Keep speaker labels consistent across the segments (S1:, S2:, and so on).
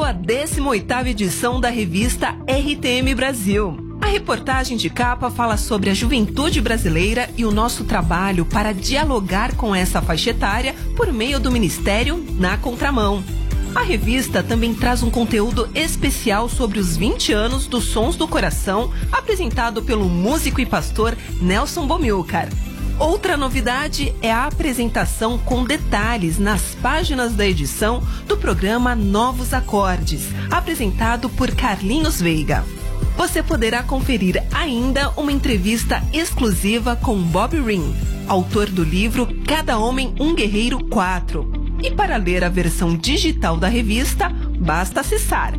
S1: a 18ª edição da revista RTM Brasil. A reportagem de capa fala sobre a juventude brasileira e o nosso trabalho para dialogar com essa faixa etária por meio do Ministério Na Contramão. A revista também traz um conteúdo especial sobre os 20 anos dos Sons do Coração, apresentado pelo músico e pastor Nelson Bomilcar. Outra novidade é a apresentação com detalhes nas páginas da edição do programa Novos Acordes, apresentado por Carlinhos Veiga. Você poderá conferir ainda uma entrevista exclusiva com Bob Ring, autor do livro Cada Homem um Guerreiro 4. E para ler a versão digital da revista, basta acessar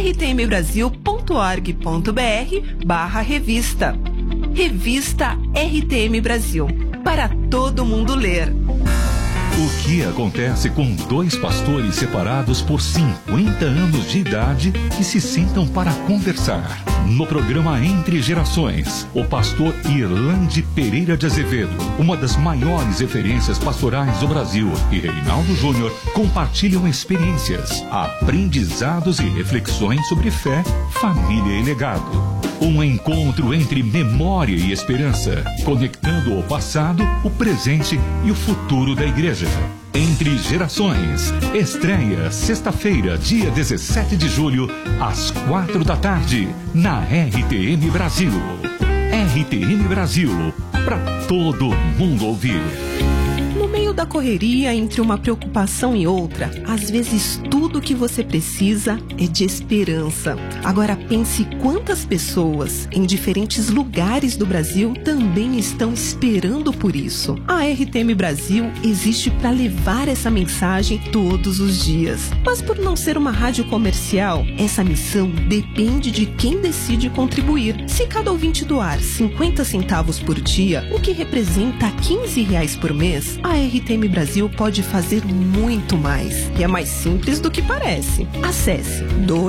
S1: rtmbrasil.org.br/revista. Revista RTM Brasil, para todo mundo ler.
S2: O que acontece com dois pastores separados por 50 anos de idade que se sentam para conversar? No programa Entre Gerações, o pastor Irlande Pereira de Azevedo, uma das maiores referências pastorais do Brasil, e Reinaldo Júnior compartilham experiências, aprendizados e reflexões sobre fé, família e legado. Um encontro entre memória e esperança, conectando o passado, o presente e o futuro da igreja. Entre Gerações, estreia sexta-feira, dia 17 de julho, às 4h, na RTM Brasil. RTM Brasil, para todo mundo ouvir.
S1: No meio da correria, entre uma preocupação e outra, às vezes tudo que você precisa é de esperança. Agora pense quantas pessoas em diferentes lugares do Brasil também estão esperando por isso. A RTM Brasil existe para levar essa mensagem todos os dias. Mas por não ser uma rádio comercial, essa missão depende de quem decide contribuir. Se cada ouvinte doar 50 centavos por dia, o que representa R$15 por mês, a RTM Brasil pode fazer muito mais. E é mais simples do que parece. Acesse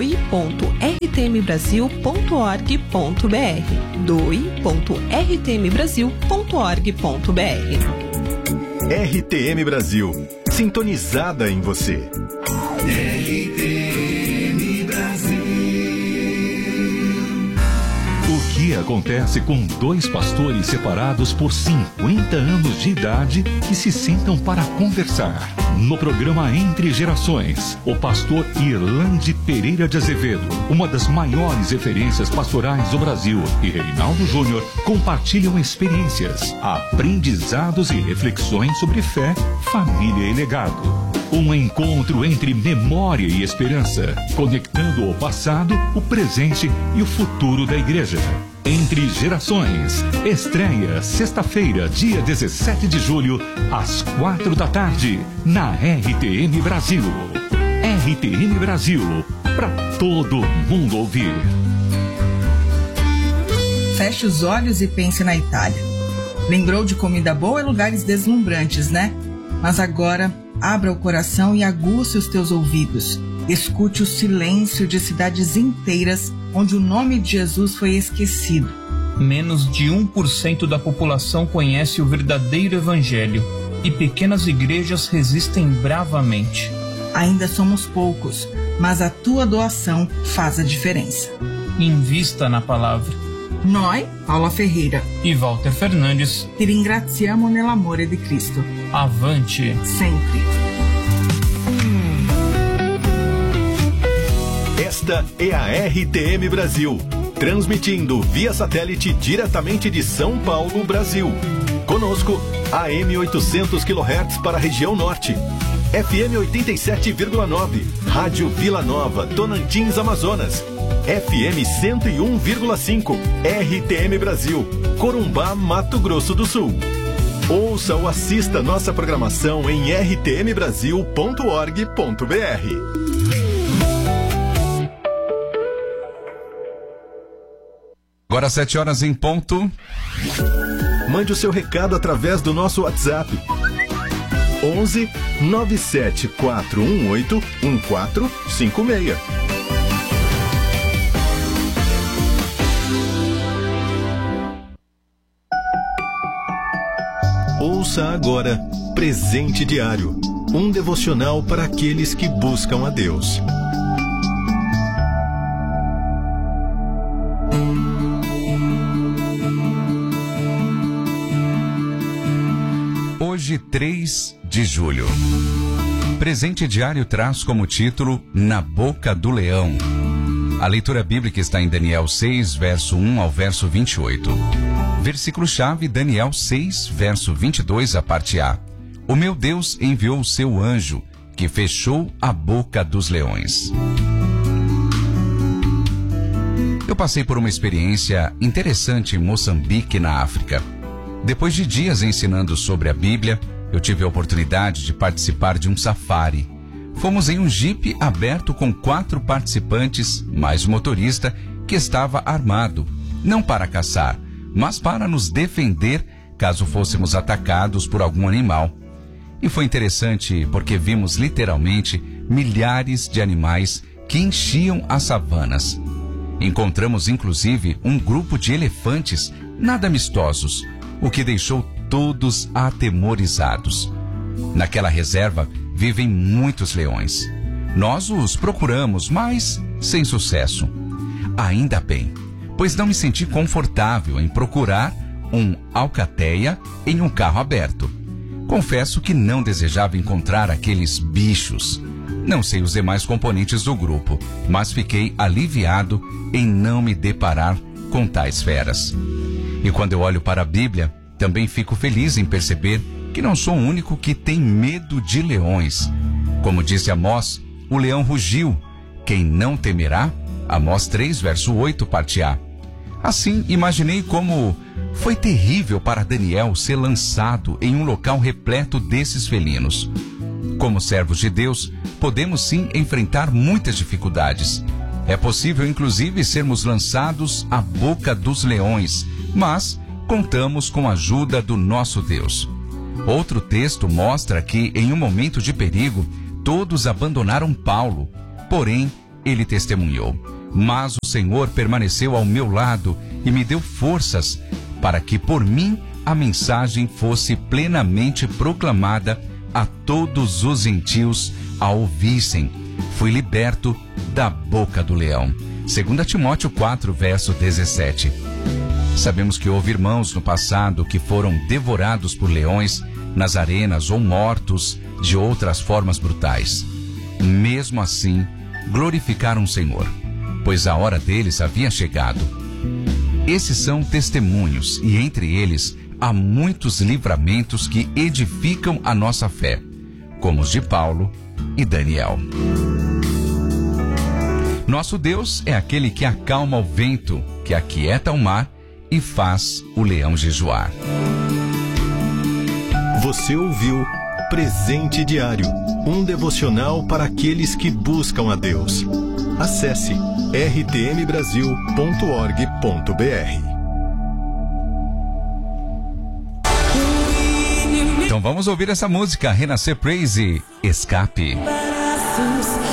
S1: doe.rtmbrasil.org.br doe.rtmbrasil.org.br.
S3: RTM Brasil, sintonizada em você.
S2: RTM Brasil. O que acontece com dois pastores separados por 50 anos de idade que se sentam para conversar? No programa Entre Gerações, o pastor Irlande Pereira de Azevedo, uma das maiores referências pastorais do Brasil, e Reinaldo Júnior compartilham experiências, aprendizados e reflexões sobre fé, família e legado. Um encontro entre memória e esperança, conectando o passado, o presente e o futuro da igreja. Entre Gerações, estreia sexta-feira, dia 17 de julho, às 4h, na RTM Brasil. RTM Brasil, para todo mundo ouvir.
S4: Feche os olhos e pense na Itália. Lembrou de comida boa e lugares deslumbrantes, né? Mas agora, abra o coração e aguce os teus ouvidos. Escute o silêncio de cidades inteiras onde o nome de Jesus foi esquecido.
S5: Menos de 1% da população conhece o verdadeiro evangelho e pequenas igrejas resistem bravamente.
S4: Ainda somos poucos, mas a tua doação faz a diferença.
S5: Invista na palavra.
S4: Noi, Paula Ferreira
S5: e Walter Fernandes,
S4: ti ringraziamo nell'amore di Cristo.
S5: Avante!
S4: Sempre!
S3: Esta é a RTM Brasil, transmitindo via satélite diretamente de São Paulo, Brasil. Conosco, AM 800 kHz para a região norte, FM 87,9, Rádio Vila Nova, Tocantins, Amazonas, FM 101,5, RTM Brasil, Corumbá, Mato Grosso do Sul. Ouça ou assista nossa programação em rtmbrasil.org.br.
S6: Agora 7h em ponto.
S3: Mande o seu recado através do nosso WhatsApp. 11 97 418 1456. Ouça agora Presente Diário, um devocional para aqueles que buscam a Deus.
S6: Hoje, 3 de julho. Presente diário traz como título Na Boca do Leão. A leitura bíblica está em Daniel 6, verso 1 ao verso 28. Versículo-chave, Daniel 6, verso 22, a parte A. O meu Deus enviou o seu anjo, que fechou a boca dos leões. Eu passei por uma experiência interessante em Moçambique, na África. Depois de dias ensinando sobre a Bíblia, eu tive a oportunidade de participar de um safari. Fomos em um jipe aberto com 4 participantes, mais o motorista, que estava armado, não para caçar, mas para nos defender caso fôssemos atacados por algum animal. E foi interessante porque vimos literalmente milhares de animais que enchiam as savanas. Encontramos inclusive um grupo de elefantes nada amistosos, o que deixou todos atemorizados. Naquela reserva vivem muitos leões. Nós os procuramos, mas sem sucesso. Ainda bem, pois não me senti confortável em procurar um alcateia em um carro aberto. Confesso que não desejava encontrar aqueles bichos. Não sei os demais componentes do grupo, mas fiquei aliviado em não me deparar com tais feras. E quando eu olho para a Bíblia, também fico feliz em perceber que não sou o único que tem medo de leões. Como disse Amós, o leão rugiu. Quem não temerá? Amós 3, verso 8, parte A. Assim, imaginei como foi terrível para Daniel ser lançado em um local repleto desses felinos. Como servos de Deus, podemos sim enfrentar muitas dificuldades. É possível, inclusive, sermos lançados à boca dos leões, mas contamos com a ajuda do nosso Deus. Outro texto mostra que, em um momento de perigo, todos abandonaram Paulo. Porém, ele testemunhou: mas o Senhor permaneceu ao meu lado e me deu forças para que por mim a mensagem fosse plenamente proclamada a todos os gentios a ouvissem. Fui liberto da boca do leão. 2 Timóteo 4, verso 17. Sabemos que houve irmãos no passado que foram devorados por leões nas arenas ou mortos de outras formas brutais. Mesmo assim, glorificaram o Senhor, pois a hora deles havia chegado. Esses são testemunhos e entre eles há muitos livramentos que edificam a nossa fé, como os de Paulo e Daniel. Nosso Deus é aquele que acalma o vento, que aquieta o mar e faz o leão jejuar.
S3: Você ouviu Presente Diário, um devocional para aqueles que buscam a Deus. Acesse rtmbrasil.org.br.
S6: Então vamos ouvir essa música, Renascer Praise, Escape.
S7: Braços